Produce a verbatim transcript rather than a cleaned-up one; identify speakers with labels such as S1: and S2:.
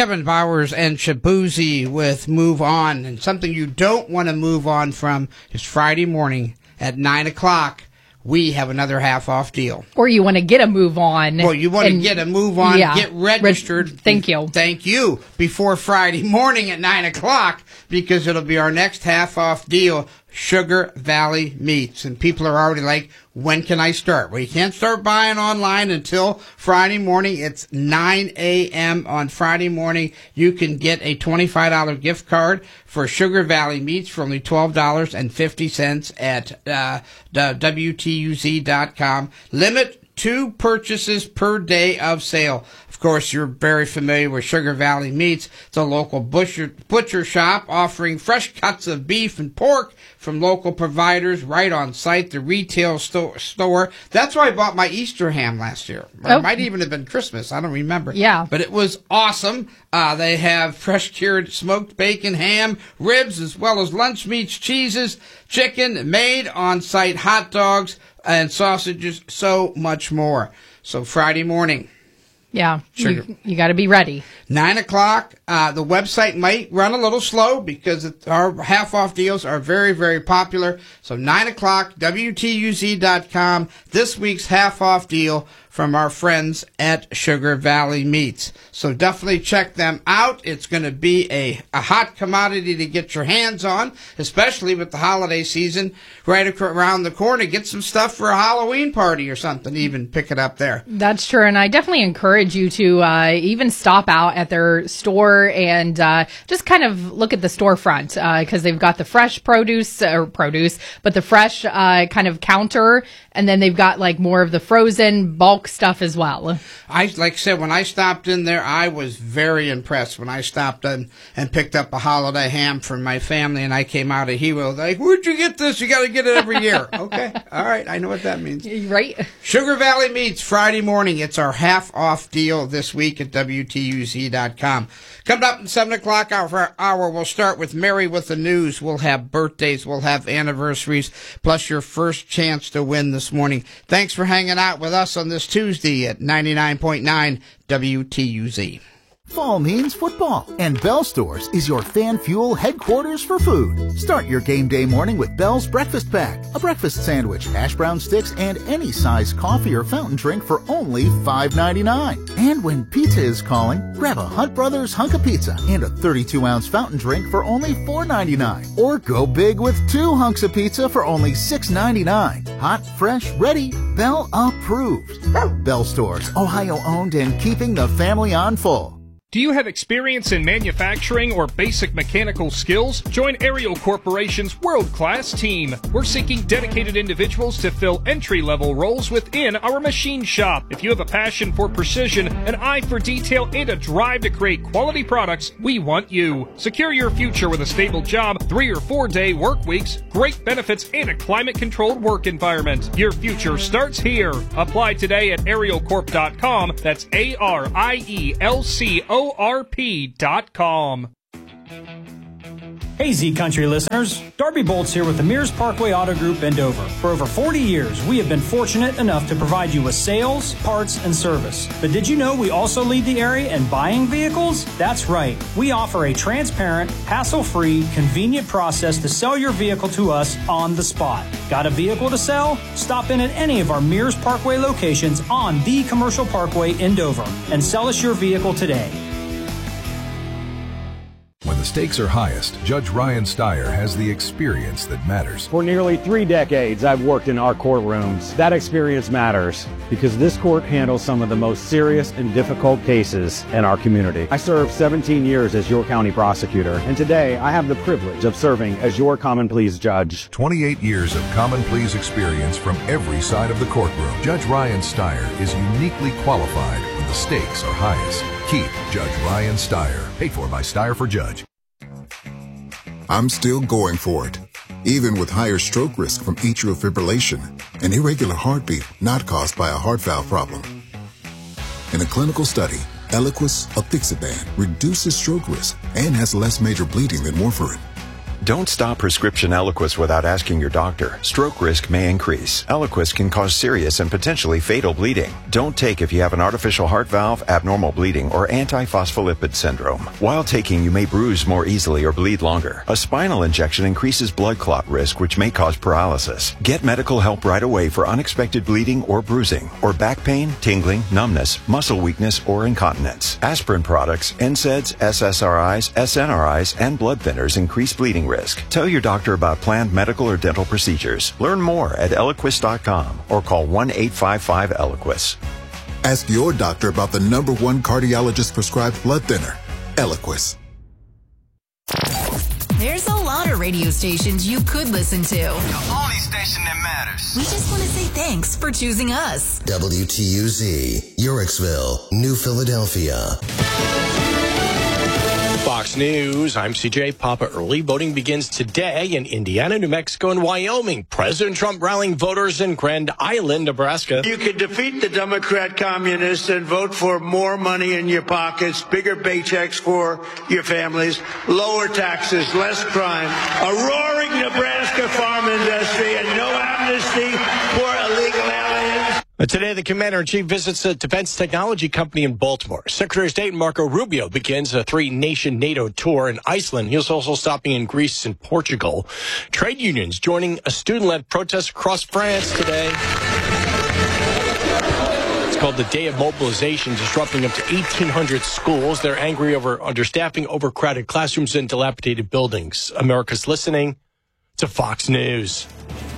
S1: Kevin Bowers and Shabuzi with Move On. And something you don't want to move on from is Friday morning at nine o'clock. We have another half-off deal.
S2: Or you want to get a move on.
S1: Well, you want
S2: and,
S1: to get a move on,
S2: yeah,
S1: get registered.
S2: Re- thank you.
S1: Thank you. Before Friday morning at nine o'clock, because it'll be our next half-off deal, Sugar Valley Meats. And people are already like, when can I start? Well, you can't start buying online until Friday morning. It's nine a.m. on Friday morning. You can get a twenty-five dollars gift card for Sugar Valley Meats for only twelve dollars and fifty cents at uh, W T U Z dot com. Limit two purchases per day of sale. Of course, you're very familiar with Sugar Valley Meats. It's a local butcher, butcher shop offering fresh cuts of beef and pork from local providers right on site, the retail sto- store. That's where I bought my Easter ham last year. Or
S2: oh.
S1: It might even have been Christmas. I don't remember.
S2: Yeah.
S1: But it was awesome. Uh, they have fresh cured smoked bacon, ham, ribs, as well as lunch meats, cheeses, chicken, made on site hot dogs, and sausages, so much more. So Friday morning.
S2: Yeah,
S1: Sugar.
S2: you, you got to be ready.
S1: Nine o'clock. Uh, the website might run a little slow because it, our half-off deals are very, very popular. So nine o'clock, W T U Z dot com. This week's half-off deal from our friends at Sugar Valley Meats. So definitely check them out. It's going to be a, a hot commodity to get your hands on, especially with the holiday season right ac- around the corner. Get some stuff for a Halloween party or something. Even pick it up there.
S2: That's true. And I definitely encourage you to uh, even stop out at their store and uh, just kind of look at the storefront because uh, they've got the fresh produce or produce, but the fresh uh, kind of counter. And then they've got like more of the frozen bulk stuff as well.
S1: I like I said, when I stopped in there, I was very impressed when I stopped in and picked up a holiday ham for my family, and I came out of Hero like, where'd you get this? You got to get it every year. Okay, all right, I know what that means.
S2: Right.
S1: Sugar Valley Meats, Friday morning. It's our half-off deal this week at W T U Z dot com. Coming up at seven o'clock hour, hour, we'll start with Mary with the news. We'll have birthdays, we'll have anniversaries, plus your first chance to win this morning. Thanks for hanging out with us on this Tuesday at ninety-nine point nine W T U Z.
S3: Fall means football, and Bell Stores is your Fan Fuel headquarters for food. Start your game day morning with Bell's Breakfast Pack, a breakfast sandwich, hash brown sticks, and any size coffee or fountain drink for only five ninety-nine. And when pizza is calling, grab a Hunt Brothers hunk of pizza and a thirty-two ounce fountain drink for only four ninety-nine. Or go big with two hunks of pizza for only six ninety-nine. Hot, fresh, ready, Bell approved. Bell Stores, Ohio owned and keeping the family on full.
S4: Do you have experience in manufacturing or basic mechanical skills? Join Ariel Corporation's world-class team. We're seeking dedicated individuals to fill entry-level roles within our machine shop. If you have a passion for precision, an eye for detail, and a drive to create quality products, we want you. Secure your future with a stable job, three or four-day work weeks, great benefits, and a climate-controlled work environment. Your future starts here. Apply today at ariel corp dot com. That's A R I E L C O R P dot com.
S5: Hey Z Country listeners, Darby Bolts here with the Mears Parkway Auto Group in Dover. For over forty years, we have been fortunate enough to provide you with sales, parts, and service. But did you know we also lead the area in buying vehicles? That's right. We offer a transparent, hassle-free, convenient process to sell your vehicle to us on the spot. Got a vehicle to sell? Stop in at any of our Mears Parkway locations on the Commercial Parkway in Dover and sell us your vehicle today.
S6: When the stakes are highest, Judge Ryan Steyer has the experience that matters.
S7: For nearly three decades, I've worked in our courtrooms. That experience matters because this court handles some of the most serious and difficult cases in our community. I served seventeen years as your county prosecutor, and today I have the privilege of serving as your common pleas judge.
S6: twenty-eight years of common pleas experience from every side of the courtroom. Judge Ryan Steyer is uniquely qualified when the stakes are highest. Keep Judge Ryan Steyer. Paid for by Steyer for Judge.
S8: I'm still going for it, even with higher stroke risk from atrial fibrillation, an irregular heartbeat not caused by a heart valve problem. In a clinical study, Eliquis apixaban reduces stroke risk and has less major bleeding than warfarin.
S9: Don't stop prescription Eliquis without asking your doctor. Stroke risk may increase. Eliquis can cause serious and potentially fatal bleeding. Don't take if you have an artificial heart valve, abnormal bleeding, or antiphospholipid syndrome. While taking, you may bruise more easily or bleed longer. A spinal injection increases blood clot risk, which may cause paralysis. Get medical help right away for unexpected bleeding or bruising, or back pain, tingling, numbness, muscle weakness, or incontinence. Aspirin products, N SAIDs, S S R Is, S N R Is, and blood thinners increase bleeding risk. Tell your doctor about planned medical or dental procedures. Learn more at Eliquis dot com or call one eight five five Eliquis.
S8: Ask your doctor about the number one cardiologist prescribed blood thinner, Eliquis.
S10: There's a lot of radio stations you could listen to.
S11: The only station that matters.
S10: We just want to say thanks for choosing us.
S12: W T U Z, Uricksville, New Philadelphia.
S13: Fox News, I'm C J Papa. Early voting begins today in Indiana, New Mexico, and Wyoming. President Trump rallying voters in Grand Island, Nebraska.
S14: You can defeat the Democrat communists and vote for more money in your pockets, bigger paychecks for your families, lower taxes, less crime, a roaring Nebraska farm industry, and no amnesty for illegal aliens.
S13: Today, the commander-in-chief visits a defense technology company in Baltimore. Secretary of State Marco Rubio begins a three-nation NATO tour in Iceland. He's also stopping in Greece and Portugal. Trade unions joining a student-led protest across France today. It's called the Day of Mobilization, disrupting up to eighteen hundred schools. They're angry over understaffing, overcrowded classrooms, and dilapidated buildings. America's listening to Fox News.